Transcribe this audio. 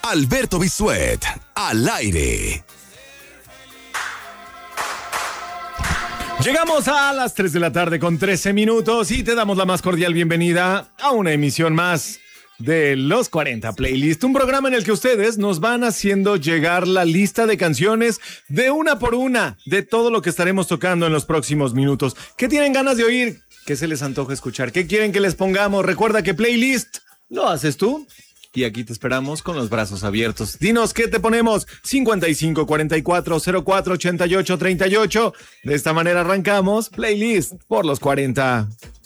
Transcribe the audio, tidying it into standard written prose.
Alberto Bisuet, al aire. Llegamos a las 3 de la tarde con 13 minutos y te damos la más cordial bienvenida a una emisión más de Los 40 Playlist, un programa en el que ustedes nos van haciendo llegar la lista de canciones de una por una de todo lo que estaremos tocando en los próximos minutos. ¿Qué tienen ganas de oír? ¿Qué se les antoja escuchar? ¿Qué quieren que les pongamos? Recuerda que Playlist lo haces tú. Y aquí te esperamos con los brazos abiertos. Dinos, ¿qué te ponemos? 55 44 04 88 38. De esta manera arrancamos Playlist por los 40.